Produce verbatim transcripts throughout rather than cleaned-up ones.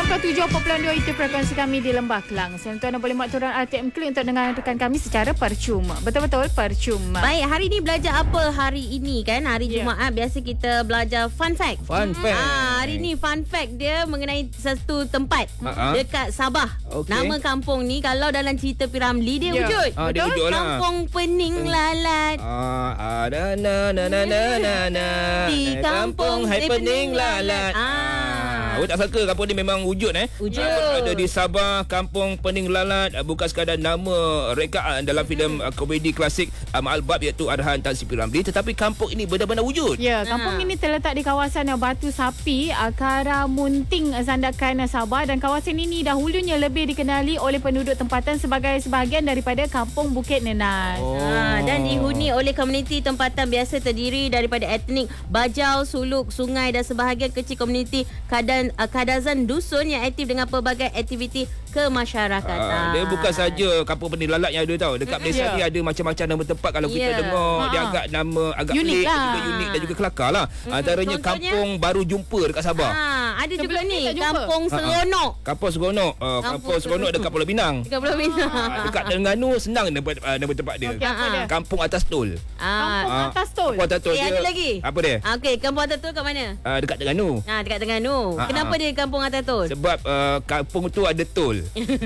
enam koma tujuh dua itu frekuensi kami di Lembah Kelang. Saya tuan boleh buat turun R T M Klik untuk dengarkan kami secara percuma. Betul-betul percuma. Baik, hari ni belajar apa hari ini kan? Hari Yeah. Jumaat biasa kita belajar fun fact. Fun fact. Ah, hari ni fun fact dia mengenai satu tempat Uh-huh. dekat Sabah. Okey. Nama kampung ni kalau dalam cerita P. Ramlee dia Yeah. wujud. Ah, dia Betul? wujud lah. Kampung Pening Lalat. Ah, ada na na na na na na Di kampung Hai Pening Lalat. Ah. Awak tak sangka kampung ni memang wujud eh. Wujud. Ah, ada di Sabah, Kampung Pening Lalat. Ah, bukan sekadar nama rekaan dalam filem ah, komedi klasik um, Al-Bab iaitu arahan Tan Sri P. Ramlee, tetapi kampung ini benar-benar wujud. Ya, kampung Ha. ini terletak di kawasan uh, Batu Sapi, uh, Karamunting, uh, Sandakan, uh, Sabah, dan kawasan ini dahulunya lebih dikenali oleh penduduk tempatan sebagai sebahagian daripada Kampung Bukit Nenas. Oh. Ha, dan dihuni oleh komuniti tempatan biasa terdiri daripada etnik Bajau, Suluk, Sungai dan sebahagian kecil komuniti Kadan, uh, Kadazan Dusun yang aktif dengan pelbagai aktiviti kemasyarakatan. Ah, dia bukan saja Kampung Pening Lalat yang ada tau. Dekat Malaysia Ya. ni ada macam-macam nama tempat. Kalau kita Ya. dengar Ha. dia agak nama agak Unik pelik, lah. juga unik dan juga kelakar lah. Antaranya Contohnya? Kampung Baru Jumpa dekat Sabah. Ha, ada juga Sebelum ni ni tak jumpa. Kampung Ha, ha. Seronok. Kampung Seronok. Uh, Kampung Kampung Seronok dekat Pulau Pinang. Dekat Pulau Pinang. Ah, dekat Terengganu senang nama, uh, nama tempat dia. Okey, apa Ha, ha. dia? Kampung Atas Tol. Kampung Ah. Atas Tol. Kampung Atas Tol Eh, dia. ada lagi? Apa dia? Ah, okey, Kampung Atas Tol kat mana? Uh, dekat Terengganu. Ha, dekat Terengganu. Ha, Kenapa ha. dia Kampung Atas Tol? Sebab uh, kampung tu ada tol.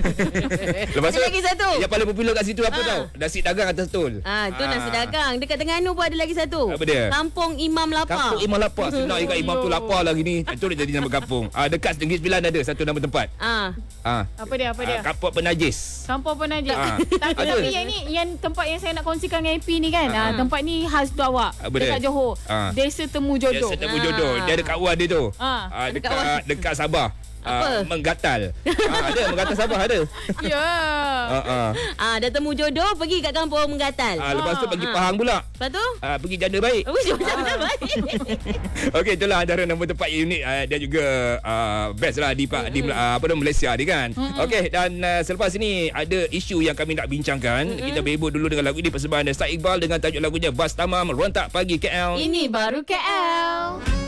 Lepas Ada lagi satu. Yang paling popular kat situ apa Ha. tau? Nasi dagang atas tol. Ah, tu Ah. nasi dagang. Dekat Terengganu pun ada lagi satu. Apa dia? Kampung Imam Lapar. Kampung Imam Lapar. Senang juga Imam tu lapar lagi ni. Itu dia jadi nama kampung. Ah, dekat Negeri Sembilan ada satu nama tempat. Ah. Ah. Apa dia? Apa dia? Ah, Kampung Penajis. Kampung Penajis. Ah. Tapi, Ada. tapi yang ni yang tempat yang saya nak kongsikan dengan A P ni kan. Ah. Ah, tempat ni khas tu awak. Apa dia? Dekat Johor. Ah. Desa Temu Dia Jodoh. setemu Ah. jodoh. Dia ada kat Wan dia tu. Ah. Ah, Dekat dekat Wan. dekat Sabah. Apa? Ah, Menggatal. ah, ada Menggatal Sabah ada. Ya. Ah, ah. Ah, dah temu jodoh pergi kat Kampung Menggatal. Ah, lepas tu pergi Ah. Pahang pula. Lepas tu? Ah, pergi Janda Baik. Oh, macam baik. Okey, itulah antara nama tempat unik uh, dan juga uh, best lah di, mm-hmm. di uh, apa nama Malaysia ni kan. Mm-hmm. Okey, dan uh, selepas ini ada isu yang kami nak bincangkan. Mm-hmm. Kita berebut dulu dengan lagu ini, persembahan Ustaz Iqbal dengan tajuk lagunya Bas Tamam Rontak Pagi K L. Ini baru K L.